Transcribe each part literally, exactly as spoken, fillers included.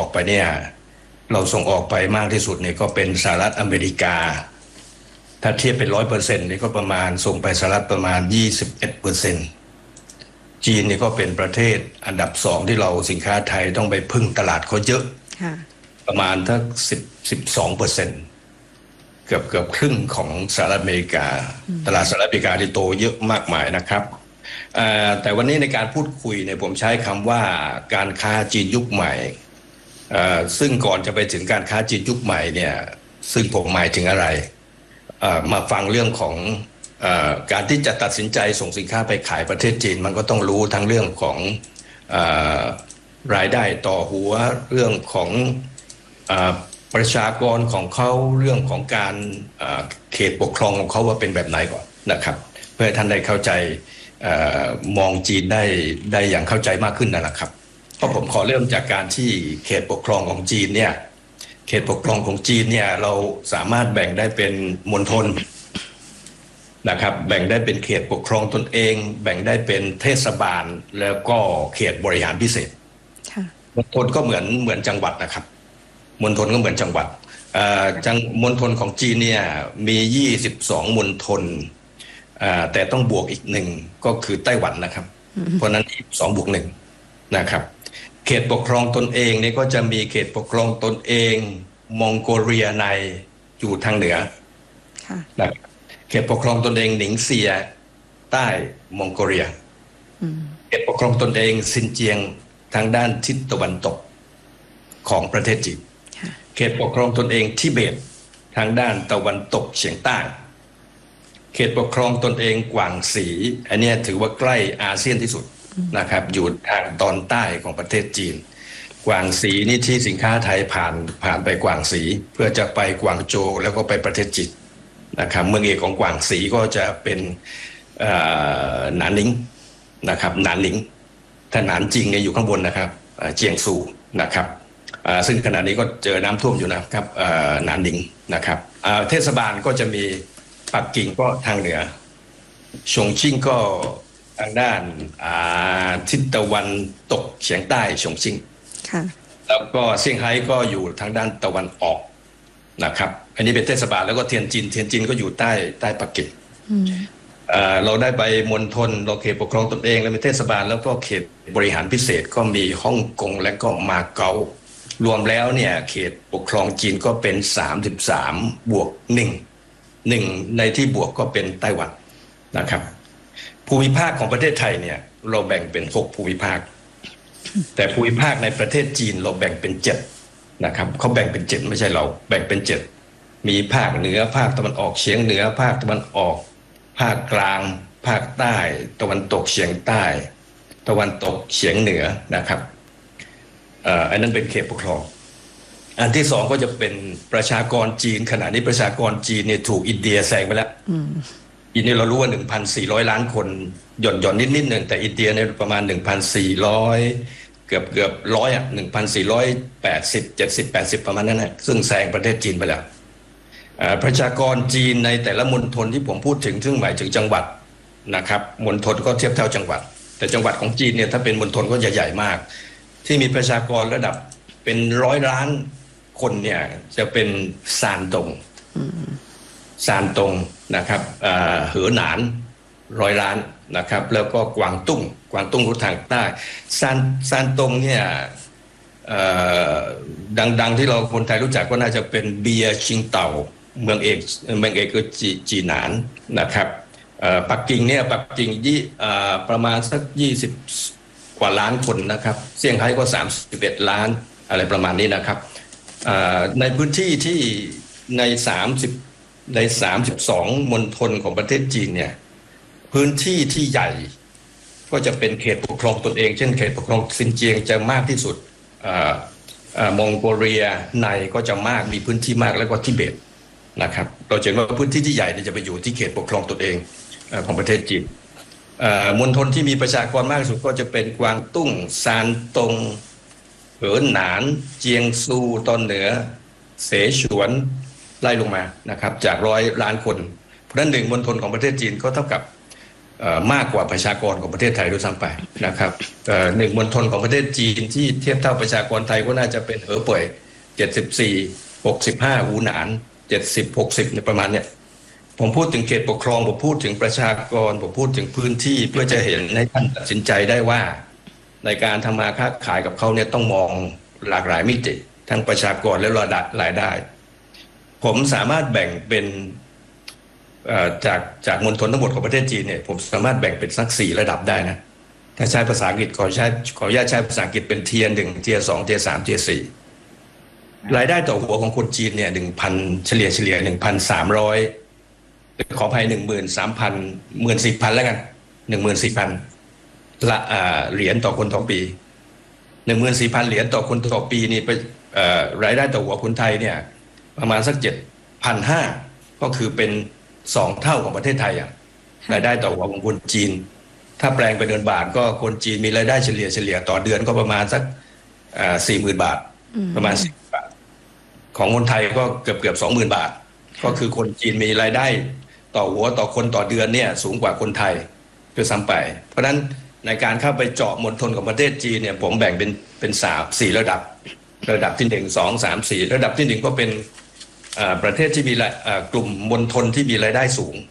อกไปเนี่ยเราส่งออกไปมากที่สุดเนี่ยก็เป็นสหรัฐอเมริกาถ้าเทียบเป็นร้อยเปอร์เซ็นต์นี่ก็ประมาณส่งไปสหรัฐประมาณยี่สิบเอ็ดเปอร์เซ็นต์จีนนี่ก็เป็นประเทศอันดับสองที่เราสินค้าไทยต้องไปพึ่งตลาดเขาเยอะประมาณทั้งสิบสิบสองเปอร์เซ็นต์เกือบเกือบครึ่งของสหรัฐอเมริกาตลาดสหรัฐอเมริกาที่โตเยอะมากมายนะครับแต่วันนี้ในการพูดคุยเนี่ยผมใช้คำว่าการค้าจีนยุคใหม่ซึ่งก่อนจะไปถึงการค้าจีนยุคใหม่เนี่ยซึ่งผมหมายถึงอะไรมาฟังเรื่องของการที่จะตัดสินใจส่งสินค้าไปขายประเทศจีนมันก็ต้องรู้ทั้งเรื่องของรายได้ต่อหัวเรื่องของประชากรของเขาเรื่องของการเขตปกครองของเขาว่าเป็นแบบไหนก่อนนะครับเพื่อให้ท่านได้เข้าใจมองจีนได้ได้อย่างเข้าใจมากขึ้นนั่นแหละครับเพราะผมขอเริ่มจากการที่เขตปกครองของจีนเนี่ยเขตปกครองของจีนเนี่ยเราสามารถแบ่งได้เป็นมณฑลนะครับแบ่งได้เป็นเขตปกครองตนเองแบ่งได้เป็นเทศบาลแล้วก็เขตบริหารพิเศษมณฑลก็เหมือนเหมือนจังหวัดนะครับมณฑลก็เหมือนจังหวัดจังมณฑลของจีนเนี่ยมียี่สิบสองมณฑลแต่ต้องบวกอีกหนึ่งก็คือไต้หวันนะครับเพราะนั้นสองบวกหนึ่งนะครับเขตปกครองตนเองนี่ก็จะมีเขตปกครองตนเองมองโกเลียในอยู่ทางเหนือนะครับเขตปกครองตนเองหนิงเซียใต้มองโกเลียเขตปกครองตนเองซินเจียงทางด้านทิศตะวันตกของประเทศจีนเขตปกครองตนเองทิเบตทางด้านตะวันตกเฉียงใต้เขตปกครองตนเองกวางสีอันนี้ถือว่าใกล้อาเซียนที่สุดนะครับอยู่ทางตอนใต้ของประเทศจีนกวางสีนี่ที่สินค้าไทยผ่านผ่านไปกวางสีเพื่อจะไปกวางโจวแล้วก็ไปประเทศจีนนะครับเมืองเอกของกวางสีก็จะเป็นหนานหนิงนะครับหนานหนิงถ้าหนานจริงเนี่ยอยู่ข้างบนนะครับเจียงซูนะครับซึ่งขณะนี้ก็เจอน้ำท่วมอยู่นะครับหนานหนิงนะครับเทศบาลก็จะมีปักกิ่งก็ทางเหนือชงชิ่งก็ทางด้านทิศตะวันตกเฉียงใต้ชงชิ่งแล้วก็เซี่ยงไฮ้ก็อยู่ทางด้านตะวันออกนะครับอันนี้เป็นเทศบาลแล้วก็เทียนจินเทียนจินก็อยู่ใต้ใต้ปักกิ่งเราได้ไปมณฑลเราเขตปกครองตนเองแล้วมีเทศบาลแล้วก็เขตบริหารพิเศษก็มีฮ่องกงและก็มาเก๊ารวมแล้วเนี่ยเขตปกครองจีนก็เป็นสามสิบสามบวกหนึ่งหนึ่งในที่บวกก็เป็นไต้หวันนะครับภูมิภาคของประเทศไทยเนี่ยเราแบ่งเป็นหกภูมิภาคแต่ภูมิภาคในประเทศจีนเราแบ่งเป็นเจ็ดนะครับเขาแบ่งเป็นเจ็ดไม่ใช่เราแบ่งเป็นเจ็ดมีภาคเหนือภาคตะวันออกเฉียงเหนือภาคตะวันออกภาคกลางภาคใต้ตะวันตกเฉียงใต้ตะวันตกเฉียงเหนือนะครับเอ่ออันนั้นเป็นเขตปกครองอันที่สองก็จะเป็นประชากรจีนขณะนี้ประชากรจีนเนี่ยถูกอินเดียแซงไปแล้วอินเดียเรารู้ว่า หนึ่งพันสี่ร้อย ล้านคนหย่อนหย่อนนิดนิดหนึ่งแต่อินเดียเนี่ยประมาณ หนึ่งพันสี่ร้อย เกือบเกือบร้อยอ่ะ หนึ่งพันสี่ร้อยแปดสิบ เจ็ดสิบ แปดสิบประมาณนั้นนะซึ่งแซงประเทศจีนไปแล้วประชากรจีนในแต่ละมณฑลที่ผมพูดถึงซึ่งหมายถึงจังหวัดนะครับมณฑลก็เทียบเท่าจังหวัดแต่จังหวัดของจีนเนี่ยถ้าเป็นมณฑลก็ใหญ่ๆมากที่มีประชากรระดับเป็นร้อยล้านคนเนี่ยจะเป็นซานตงซานตงนะครับเหอหนานร้อยล้านนะครับแล้วก็กวางตุ้งกวางตุ้งทางใต้ซานซานตงเนี่ยดังๆที่เราคนไทยรู้จักก็น่าจะเป็นเบียร์ชิงเต่าเมืองเอกเมืองเอกคือจีจีหนานนะครับปักกิ่งเนี่ยปักกิ่งยี่ประมาณสักยี่สิบกว่าล้านคนนะครับเซี่ยงไฮ้ก็สามสิบเอ็ดล้านอะไรประมาณนี้นะครับในพื้นที่ที่ในสามสิบในสามสิบสองมณฑลของประเทศจีนเนี่ยพื้นที่ที่ใหญ่ก็จะเป็นเขตปกครองตนเองเช่นเขตปกครองซินเจียงจะมากที่สุดมองโกเลียในก็จะมากมีพื้นที่มากแล้วก็ทิเบตนะครับเราเห็นว่าพื้นที่ที่ใหญ่จะไปอยู่ที่เขตปกครองตนเองของประเทศจีนมณฑลที่มีประชากรมากที่สุดก็จะเป็นกวางตุ้งซานตงเหอหนานเจียงซูตอนเหนือเสฉวนไล่ลงมานะครับจากร้อยล้านคนเพราะฉะนั้นหนึ่งมณฑลของประเทศจีนก็เท่ากับมากกว่าประชากรของประเทศไทยด้วยซ้ำไปนะครับหนึ่งมณฑลของประเทศจีนที่เทียบเท่าประชากรไทยก็น่าจะเป็นเหอเป่ยเจ็ดสิบสี่ หกสิบห้าอูหนานเจ็ดสิบ หกสิบในประมาณเนี้ยผมพูดถึงเขตปกครองผมพูดถึงประชากรผมพูดถึงพื้นที่เพื่อจะเห็นให้ท่านตัดสินใจได้ว่าในการทำมาค้าขายกับเขาเนี่ยต้องมองหลากหลายมิติทั้งประชากรและระดับรายได้ผมสามารถแบ่งเป็นจากจากมณฑลทั้งหมดของประเทศจีนเนี่ยผมสามารถแบ่งเป็นสักสี่ระดับได้นะถ้าใช้ภาษาอังกฤษขอใช้ขออนุญาตใช้ภาษาอังกฤษเป็นเทียร์หนึ่งเทียร์สองเทียร์สามเทียร์สี่รายได้ต่อหัวของคนจีนเนี่ยหนึ่งพันเฉลี่ยเฉลี่ยหนึ่งพันสามร้อยขออภัยหนึ่งหมื่นสามพันหมื่นสี่พันแล้วกันหนึ่งหมื่นสี่พันละเหรียญต่อคนต่อปีหนึ่งหมื่นสี่พันเหรียญต่อคนต่อปีนี่ไปรายได้ต่อหัวคนไทยเนี่ยประมาณสักเจ็ดพันห้าก็คือเป็นสองเท่าของประเทศไทยอ่ะรายได้ต่อหัวของคนจีนถ้าแปลงเป็นเงินบาทก็คนจีนมีรายได้เฉลี่ยเฉลี่ยต่อเดือนก็ประมาณสักสี่หมื่นบาทประมาณสิบบาทของคนไทยก็เกือบเกือบสองหมื่นบาทก็คือคนจีนมีรายได้ต่อหัวต่อคนต่อเดือนเนี่ยสูงกว่าคนไทยคือซ้ำไปเพราะฉะนั้นในการเข้าไปเจาะมณฑลของประเทศจีนเนี่ยผมแบ่งเป็นเป็นสามสี่ระดับระดับที่หนึ่งสองสามสี่ระดับที่หนึ่งก็เป็นประเทศที่มีกลุ่มมณฑลที่มีรายได้สูง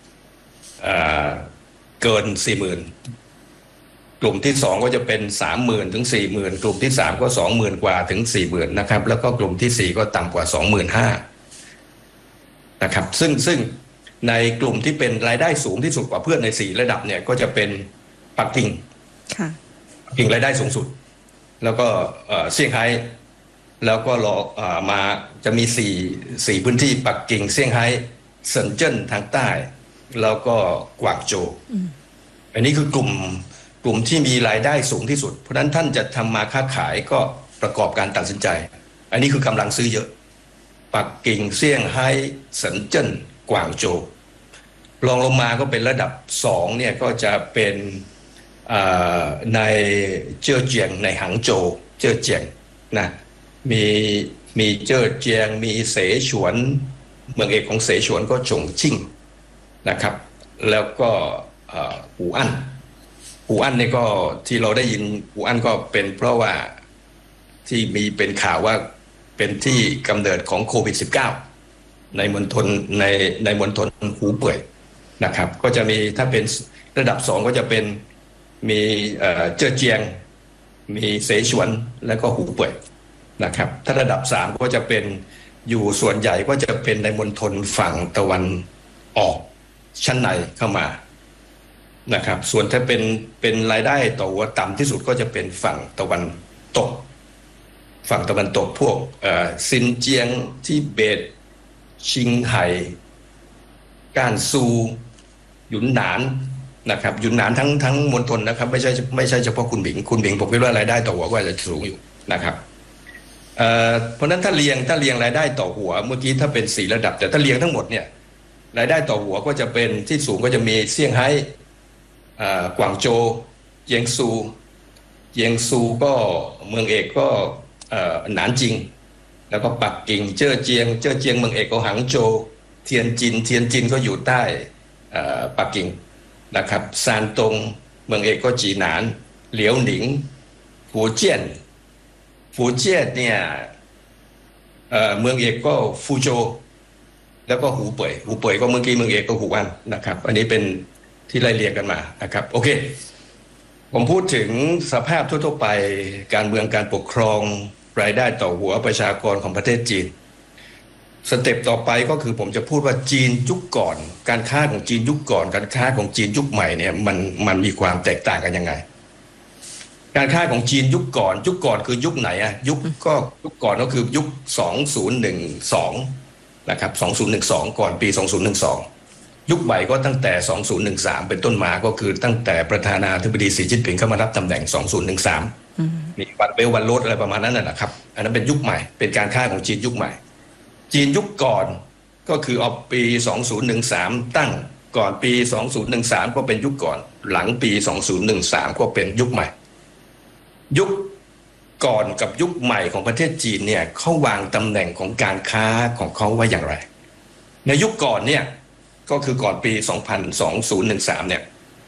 เกินสี่หมื่นกลุ่มที่สองก็จะเป็นสามหมื่นถึงสี่หมื่นกลุ่มที่สามก็สองหมื่นกว่าถึงสี่หมื่นนะครับแล้วก็กลุ่มที่สี่ก็ต่ำกว่าสองหมื่นห้านะครับซึ่งซึ่งในกลุ่มที่เป็นรายได้สูงที่สุดกว่าเพื่อนในสี่ระดับเนี่ยก็จะเป็นปักกิ่งปักกิ่งรายได้สูงสุดแล้วก็เซี่ยงไฮ้แล้วก็รอมาจะมีสี่สี่พื้นที่ปักกิ่งเซี่ยงไฮ้เซินเจิ้นทางใต้แล้วก็กวางโจวอันนี้คือกลุ่มกลุ่มที่มีรายได้สูงที่สุดเพราะฉะนั้นท่านจะทำมาค้าขายก็ประกอบการตัดสินใจอันนี้คือกำลังซื้อเยอะปักกิ่งเซี่ยงไฮ้เซินเจิ้นกวางโจวรองลงมาก็เป็นระดับสองเนี่ยก็จะเป็นในเจ้อเจียงในหางโจวเจ้อเจียงนะมีมีเจ้อเจียงมีเสฉวนเมืองเอกของเสฉวนก็ฉงชิ่งนะครับแล้วก็หูอั้นหูอั้นนี่ก็ที่เราได้ยินหูอั้นก็เป็นเพราะว่าที่มีเป็นข่าวว่าเป็นที่กำเนิดของโควิด สิบเก้า ในมณฑลในในมณฑลหูเป่ยนะครับก็จะมีถ้าเป็นระดับสองก็จะเป็นมีเจ้อเจียงมีเสฉวนแล้วก็หูเป่ยนะครับถ้าระดับสามก็จะเป็นอยู่ส่วนใหญ่ก็จะเป็นในมณฑลฝั่งตะวันออกชั้นในเข้ามานะครับส่วนถ้าเป็นเป็นรายได้ต่อหัวต่ำที่สุดก็จะเป็นฝั่งตะวันตกฝั่งตะวันตกพวกซินเจียงทิเบตชิงไห่ก้านซูหยุนหนานนะครับหยุนหนานทั้งทั้งมณฑลนะครับไม่ใช่ไม่ใช่เฉพาะคุณหมิงคุณหมิงผมคิดว่ารายได้ต่อหัวก็จะสูงอยู่นะครับเอ่อเพราะนั้นถ้าเรียงถ้าเรียงรายได้ต่อหัวเมื่อกี้ถ้าเป็นสี่ระดับแต่ถ้าเรียงทั้งหมดเนี่ยรายได้ต่อหัวก็จะเป็นที่สูงก็จะมีเซี่ยงไฮ้กวางโจวเจียงซูเจียงซูก็เมืองเอกก็หนานจิงแล้วก็ปักกิ่งเจ้อเจียงเจ้อเจียงเมืองเอกก็หางโจวเทียนจินเทียนจินก็อยู่ใต้ปักกิ่งนะครับซานตงเมืองเอกก็จีหนานเหลียวหนิงฟูเจี้ยนฟูเจี้ยนเนี่ยเอ่อเมืองเอกก็ฟูโจวแล้วก็หูเป่ยหูเป่ยก็เมื่อกี้เมืองเอกก็หูอันนะครับอันนี้เป็นที่ไล่เรียงกันมานะครับโอเคผมพูดถึงสภาพทั่วๆไปการเมืองการปกครองรายได้ต่อหัวประชากรของประเทศจีนสเต็ปต่อไปก็คือผมจะพูดว่าจีนยุคก่อนการค้าของจีนยุคก่อนการค้าของจีนยุคใหม่เนี่ยมันมันมีความแตกต่างกันยังไงการค้าของจีนยุคก่อนยุคก่อนคือยุคไหนอะยุคก็ยุคก่อนก็คือยุคสองพันสิบสองนะครับสองพันสิบสองก่อนปีสองพันสิบสองยุคใหม่ก็ตั้งแต่สองพันสิบสามเป็นต้นมาก็คือตั้งแต่ประธานาธิบดีสีจิ้นผิงเข้ามารับตำแหน่งสองพันสิบสามมีวันเบลวันโรดอะไรประมาณนั้นนะครับอันนั้นเป็นยุคใหม่เป็นการค้าของจีนยุคใหม่จีนยุคก่อนก็คือเอาปีสองพันสิบสามตั้งก่อนปีสองพันสิบสามก็เป็นยุคก่อนหลังปีสองพันสิบสามก็เป็นยุคใหม่ยุคก่อนกับยุคใหม่ของประเทศจีนเนี่ยเขาวางตำแหน่งของการค้าของเขาไว้อย่างไรในยุคก่อนเนี่ยก็คือก่อนปีสองพันสิบสามเนี่ย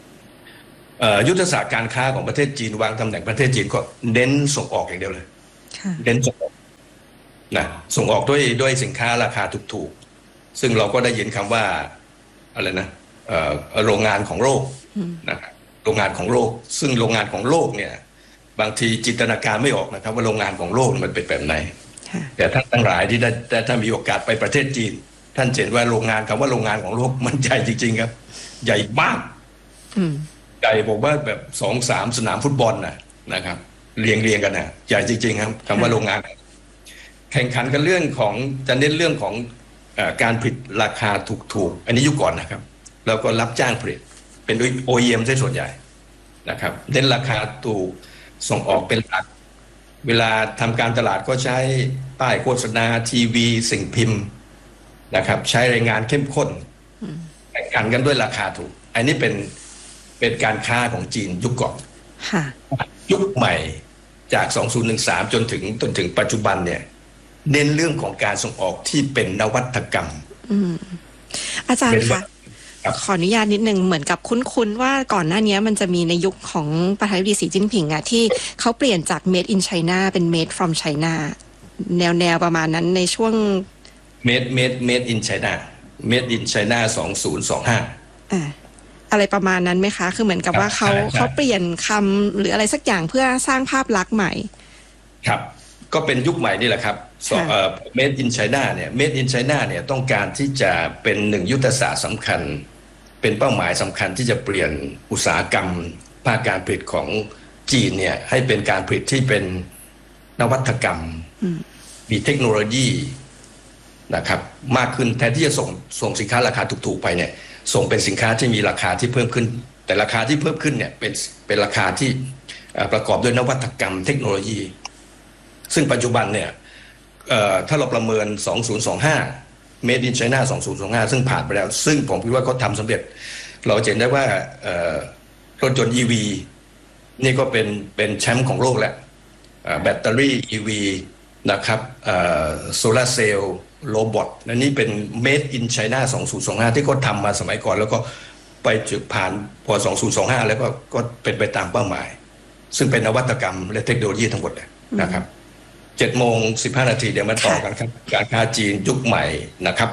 ยุทธศาสตร์การค้าของประเทศจีนวางตำแหน่งประเทศจีนก็เน้นส่งออกอย่างเดียวเลยเน้นส่งออกนะส่งออกด้วยด้วยสินค้าราคาถูกๆซึ่งเราก็ได้ยินคำว่าอะไรนะโรงงานของโลกนะโรงงานของโลกซึ่งโรงงานของโลกเนี่ยบางทีจินตนาการไม่ออกนะครับว่าโรงงานของโลกมันเป็นแบบไหนแต่ท่านทั้งหลายที่ได้แต่ถ้ามีโอกาสไปประเทศจีนท่านเห็นว่าโรงงานคำว่าโรงงานของโลกมันใหญ่จริงๆครับใหญ่มากใหญ่บอกว่าแบบสองสามสนามฟุตบอลนะนะครับเรียงเรียงกันนะใหญ่จริงๆครับคำว่าโรงงานแข่งขันกันเรื่องของจะเน้นเรื่องของการผลิตราคาถูกๆอันนี้ยุคก่อนนะครับแล้วก็รับจ้างผลิตเป็น โอ อี เอ็ม ซะส่วนใหญ่นะครับเน้นราคาถูกส่งออกเป็นหลักเวลาทำการตลาดก็ใช้ป้ายโฆษณาทีวีสิ่งพิมพ์นะครับใช้รายงานเข้มข้นแข่งขันกันด้วยราคาถูกอันนี้เป็นเป็นการค้าของจีนยุคก่อนยุคใหม่จากสองพันสิบสามจนถึงจนถึงปัจจุบันเนี่ยเน้นเรื่องของการส่งออกที่เป็นนวัตกรรมอาจารย์คะขออนุญาตนิดนึงเหมือนกับคุ้นๆว่าก่อนหน้านี้มันจะมีในยุคของประธานาธิบดีสีจิ้นผิงอะที่เขาเปลี่ยนจาก made in China เป็น made from China แนวแนวประมาณนั้นในช่วง made made made in China made in China สองพันยี่สิบห้าอ่าอะไรประมาณนั้นไหมคะคือเหมือนกับว่าเขาเขาเปลี่ยนคำหรืออะไรสักอย่างเพื่อสร้างภาพลักษณ์ใหม่ครับก็เป็นยุคใหม่นี่แหละครับ made in China เนี่ย made in China เนี่ยต้องการที่จะเป็นหนึ่งยุทธศาสตร์สำคัญเป็นเป้าหมายสำคัญที่จะเปลี่ยนอุตสาหกรรมภาคการผลิตของจีนเนี่ยให้เป็นการผลิตที่เป็นนวัตกรรมมีเทคโนโลยีนะครับมากขึ้นแทนที่จะส่งส่งสินค้าราคาถูกๆไปเนี่ยส่งเป็นสินค้าที่มีราคาที่เพิ่มขึ้นแต่ราคาที่เพิ่มขึ้นเนี่ยเป็นเป็นราคาที่ประกอบด้วยนวัตกรรมเทคโนโลยีซึ่งปัจจุบันเนี่ยถ้าเราประเมินสองพันยี่สิบห้า Made in China สองพันยี่สิบห้าซึ่งผ่านไปแล้วซึ่งผมคิดว่าเขาทำสำเร็จเราเห็นได้ว่ารถยนต์ อี วี นี่ก็เป็นเป็นแชมป์ของโลกแล้วแบตเตอรี่ อี วี นะครับโซลาร์เซลล์โรบอทและนี่เป็น Made in China สองพันยี่สิบห้าที่เขาทำมาสมัยก่อนแล้วก็ไปจุดผ่านพอสองพันยี่สิบห้าแล้วก็ก็เป็นไปตามเป้าหมายซึ่งเป็นนวัตกรรมและเทคโนโลยีทั้งหมดเลยนะครับเจ็ดโมงสิบห้านาทีเดี๋ยวมาต่อกันครับการค้าจีนยุคใหม่นะครับ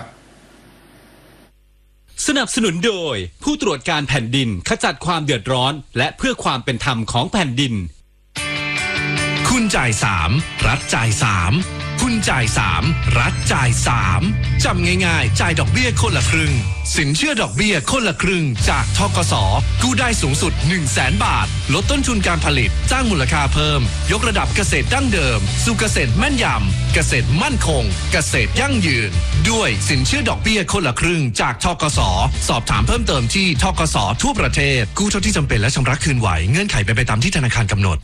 สนับสนุนโดยผู้ตรวจการแผ่นดินขจัดความเดือดร้อนและเพื่อความเป็นธรรมของแผ่นดินคุณจ่ายสามรัฐจ่ายสามคุณจ่ายสามรัฐจ่ายสามจำง่ายๆจ่ายดอกเบี้ยคนละครึ่งสินเชื่อดอกเบี้ยคนละครึ่งจากธกส.กู้ได้สูงสุด หนึ่งแสน บาทลดต้นทุนการผลิตสร้างมูลค่าเพิ่มยกระดับเกษตรดั้งเดิมสู่เกษตรแม่นยำเกษตรมั่นคงเกษตรยั่งยืนด้วยสินเชื่อดอกเบี้ยคนละครึ่งจากธกส.สอบถามเพิ่มเติมที่ธกส.ทั่วประเทศกู้เท่าที่จำเป็นและชำระคืนไหวเงื่อนไขเป็นไปตามที่ธนาคารกำหนด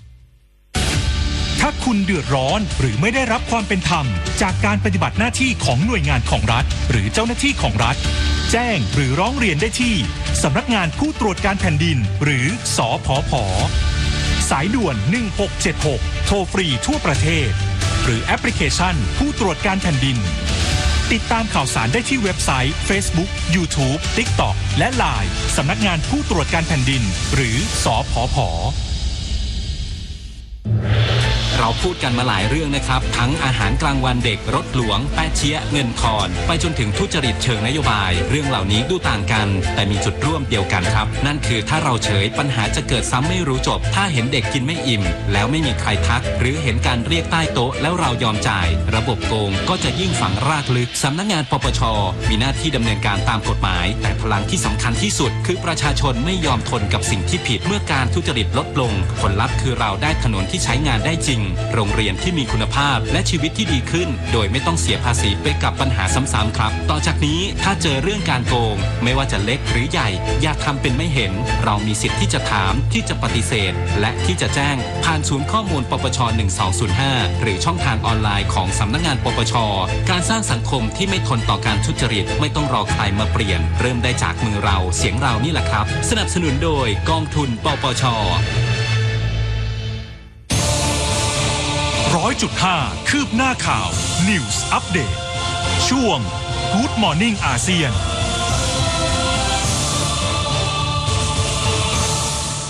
ถ้าคุณเดือดร้อนหรือไม่ได้รับความเป็นธรรมจากการปฏิบัติหน้าที่ของหน่วยงานของรัฐหรือเจ้าหน้าที่ของรัฐแจ้งหรือร้องเรียนได้ที่สำนักงานผู้ตรวจการแผ่นดินหรือสผผ.สายด่วนหนึ่งหกเจ็ดหกโทรฟรีทั่วประเทศหรือแอปพลิเคชันผู้ตรวจการแผ่นดินติดตามข่าวสารได้ที่เว็บไซต์ Facebook YouTube TikTok และ ไลน์ สำนักงานผู้ตรวจการแผ่นดินหรือสผผ. เราพูดกันมาหลายเรื่องนะครับทั้งอาหารกลางวันเด็กรถหลวงแปะเจี๊ยเงินทอนไปจนถึงทุจริตเชิงนโยบายเรื่องเหล่านี้ดูต่างกันแต่มีจุดร่วมเดียวกันครับนั่นคือถ้าเราเฉยปัญหาจะเกิดซ้ำไม่รู้จบถ้าเห็นเด็กกินไม่อิ่มแล้วไม่มีใครทักหรือเห็นการเรียกใต้โต๊ะแล้วเรายอมจ่ายระบบโกงก็จะยิ่งฝังรากลึกสำนักงานปปช.มีหน้าที่ดำเนินการตามกฎหมายแต่พลังที่สำคัญที่สุดคือประชาชนไม่ยอมทนกับสิ่งที่ผิดเมื่อการทุจริตลดลงผลลัพธ์คือเราได้ถนนที่ใช้งานได้จริงโรงเรียนที่มีคุณภาพและชีวิตที่ดีขึ้นโดยไม่ต้องเสียภาษีไปกับปัญหาซ้ำๆครับต่อจากนี้ถ้าเจอเรื่องการโกงไม่ว่าจะเล็กหรือใหญ่อย่าทำเป็นไม่เห็นเรามีสิทธิ์ที่จะถามที่จะปฏิเสธและที่จะแจ้งผ่านศูนย์ข้อมูลปปชหนึ่งสองศูนย์ห้าหรือช่องทางออนไลน์ของสำนักงานปปชการสร้างสังคมที่ไม่ทนต่อการทุจริตไม่ต้องรอใครมาเปลี่ยนเริ่มได้จากมือเราเสียงเรานี่แหละครับสนับสนุนโดยกองทุนปปชร้อยจุดห้าคืบหน้าข่าว News Update ช่วง Good Morning อาเซียน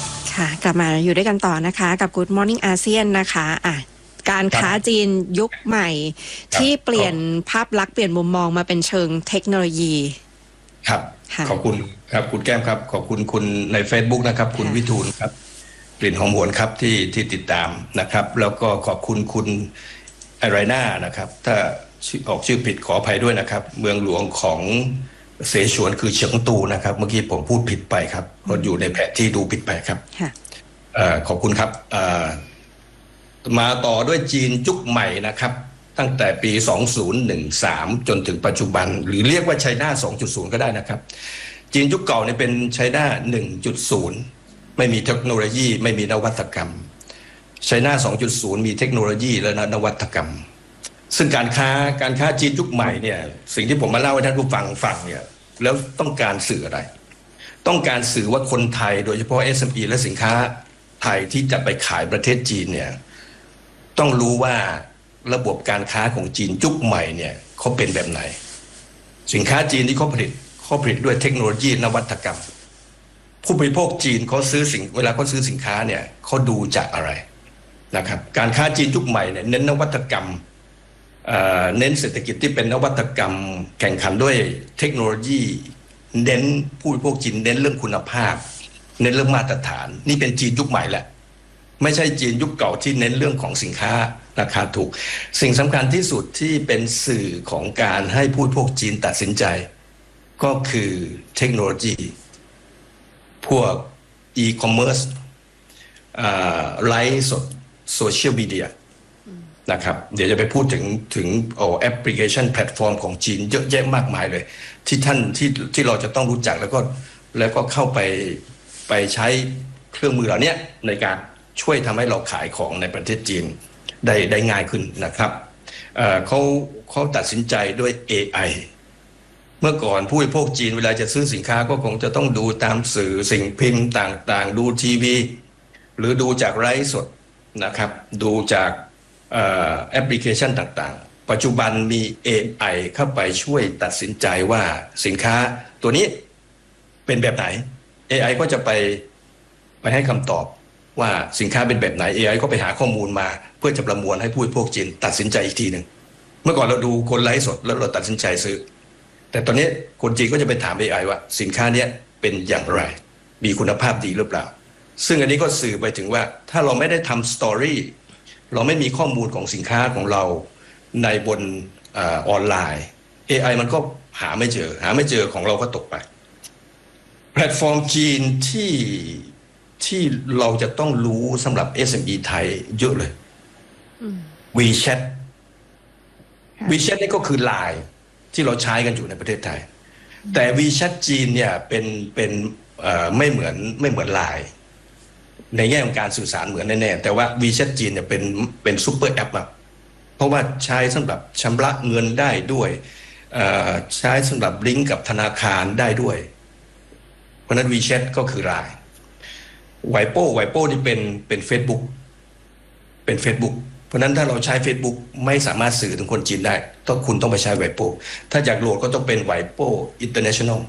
ค่ะกลับมาอยู่ด้วยกันต่อนะคะกับ Good Morning อาเซียนนะคะอ่ะการค้าจีนยุคใหม่ที่เปลี่ยนภาพลักษณ์เปลี่ยนมุมมองมาเป็นเชิงเทคโนโลยีครับขอบคุณครับคุณแก้มครับขอบคุณคุณใน Facebook นะครับคุณวิทูลครับกลิ่นหอมหวนครับที่ที่ติดตามนะครับแล้วก็ขอบคุณคุณไอไรน่านะครับถ้าออกชื่อผิดขออภัยด้วยนะครับเมืองหลวงของเสฉวนคือเฉิงตูนะครับเมื่อกี้ผมพูดผิดไปครับเพราะอยู่ในแผนที่ดูผิดไปครับขอบคุณครับมาต่อด้วยจีนยุคใหม่นะครับตั้งแต่ปีสองพันสิบสามจนถึงปัจจุบันหรือเรียกว่าไชน่า สองจุดศูนย์ ก็ได้นะครับจีนยุคเก่าเนี่ยเป็นไชน่า หนึ่งจุดศูนย์ ไม่มีเทคโนโลยีไม่มีนวัตกรรมไชน่า สองจุดศูนย์ มีเทคโนโลยีและนวัตกรรมซึ่งการค้าการค้าจีนยุคใหม่เนี่ยสิ่งที่ผมมาเล่าให้ท่านผู้ฟังฟังเนี่ยแล้วต้องการสื่ออะไรต้องการสื่อว่าคนไทยโดยเฉพาะ เอส เอ็ม อี และสินค้าไทยที่จะไปขายประเทศจีนเนี่ยต้องรู้ว่าระบบการค้าของจีนยุคใหม่เนี่ยเขาเป็นแบบไหนสินค้าจีนที่เขาผลิตเขาผลิตด้วยเทคโนโลยีนวัตกรรมผู้บริโภคจีนเขาซื้อสิ่งเวลาเขาซื้อสินค้าเนี่ยเขาดูจากอะไรนะครับการค้าจีนยุคใหม่เนี่ยเน้นนวัตกรรมเน้นเศรษฐกิจที่เป็นนวัตกรรมแข่งขันด้วยเทคโนโลยีเน้นผู้บริโภคจีนเน้นเรื่องคุณภาพเน้นเรื่องมาตรฐานนี่เป็นจีนยุคใหม่แหละไม่ใช่จีนยุคเก่าที่เน้นเรื่องของสินค้าราคาถูกสิ่งสำคัญที่สุดที่เป็นสื่อของการให้ผู้บริโภคจีนตัดสินใจก็คือเทคโนโลยีพวกอีคอมเมิร์ซไลฟ์สดโซเชียลมีเดียนะครับเดี๋ยวจะไปพูดถึงถึงแอปพลิเคชันแพลตฟอร์มของจีนเยอะแยะมากมายเลยที่ท่านที่ที่เราจะต้องรู้จักแล้วก็แล้วก็เข้าไปไปใช้เครื่องมือเหล่านี้ในการช่วยทำให้เราขายของในประเทศจีนได้ได้ง่ายขึ้นนะครับเอ่อเขาเขาตัดสินใจด้วย เอ ไอ เมื่อก่อนผู้บริโภคจีนเวลาจะซื้อสินค้าก็คงจะต้องดูตามสื่อสิ่งพิมพ์ต่างๆดูทีวีหรือดูจากไลฟ์สดนะครับดูจากแอปพลิเคชันต่างๆปัจจุบันมี เอ ไอ เข้าไปช่วยตัดสินใจว่าสินค้าตัวนี้เป็นแบบไหน เอ ไอ ก็จะไปไปให้คำตอบว่าสินค้าเป็นแบบไหน เอ ไอ ก็ไปหาข้อมูลมาเพื่อจะประมวลให้ผู้บริโภคจีนตัดสินใจอีกทีหนึ่งเมื่อก่อนเราดูคนไลฟ์สดแล้วเราตัดสินใจซื้อแต่ตอนนี้คนจีนก็จะไปถาม เอ ไอ ว่าสินค้านี้เป็นอย่างไรมีคุณภาพดีหรือเปล่าซึ่งอันนี้ก็สื่อไปถึงว่าถ้าเราไม่ได้ทำสตอรี่เราไม่มีข้อมูลของสินค้าของเราในบนออนไลน์ เอ ไอ มันก็หาไม่เจอหาไม่เจอของเราก็ตกไปแพลตฟอร์มจีนที่ที่เราจะต้องรู้สำหรับ เอส เอ็ม อี ไทยเยอะเลย WeChat WeChat นี่ก็คือ ไลน์ ที่เราใช้กันอยู่ในประเทศไทยแต่ WeChat จีนเนี่ยเป็นเป็นไม่เหมือนไม่เหมือน ไลน์ ในแง่ของการสื่อสารเหมือนแน่ๆแต่ว่า WeChat จีนเนี่ยเป็นเป็นซุปเปอร์แอปอะเพราะว่าใช้สำหรับชำระเงินได้ด้วยใช้สำหรับลิงก์กับธนาคารได้ด้วยเพราะนั้น WeChat ก็คือ ไลน์ ไวโป้ไวโป้นี่เป็นเป็น Facebook เป็น Facebook เพราะนั้นถ้าเราใช้ Facebook ไม่สามารถสื่อถึงคนจีนได้ต้องคุณต้องไปใช้ไวโป้ถ้าอยากโหลดก็ต้องเป็นไวโป้อินเตอร์เนชั่นแนล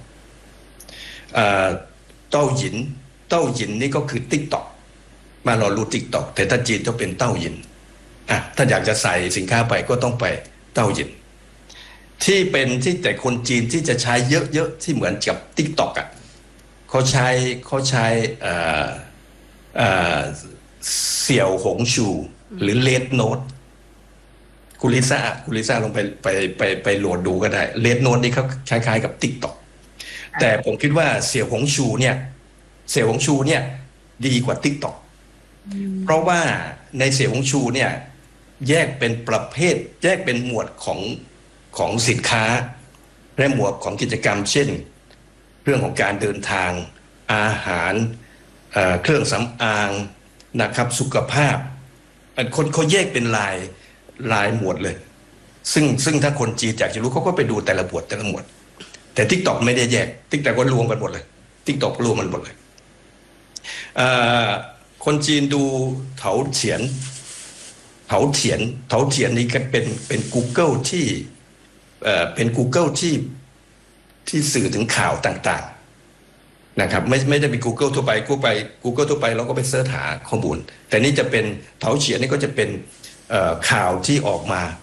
เต้าหยินเต้าหยินนี่ก็คือ TikTok มาเรารู้ TikTok แต่ถ้าจีนต้องเป็นเต้าหยินอ่ะถ้าอยากจะใส่สินค้าไปก็ต้องไปเต้าหยินที่เป็นที่แต่คนจีนที่จะใช้เยอะๆที่เหมือนกับ TikTok อ่ะเขาใช้เขาใช้เสี่ยวหงชูหรือเลดโนดคุณลิซ่าคุณลิซ่าลงไปไปไปไปโหลดดูก็ได้เลดโนดนี่เขาคล้ายๆกับ TikTok แต่ผมคิดว่าเสี่ยวหงชูเนี่ยเสี่ยวหงชูเนี่ยดีกว่า TikTok เพราะว่าในเสี่ยวหงชูเนี่ยแยกเป็นประเภทแยกเป็นหมวดของของสินค้าและหมวดของกิจกรรมเช่นเรื่องของการเดินทางอาหารเอ่อเครื่องสำอางนะครับสุขภาพคนเขาแยกเป็นลายลายหมวดเลยซึ่งซึ่งถ้าคนจีนอยากจะรู้เขาก็ไปดูแต่ละหมวดแต่ละหมวดแต่ TikTok ไม่ได้แยก TikTok ก็รวมกันหมดเลย TikTok รวมมันหมดเลยเอ่อคนจีนดูเถาเฉียนเถาเฉียนเถาเฉียนนี่ก็เป็นเป็น Google ที่เอ่อเป็น Google ที่ที่สื่อถึงข่าวต่างๆนะครับไม่ไม่ได้เป็น Google ทั่วไป Google ไป Google ทั่วไปเราก็ไปเสิร์ชหาข้อมูลแต่นี่จะเป็นเถาเฉียนนี่ก็จะเป็นข่าวที่ออกมา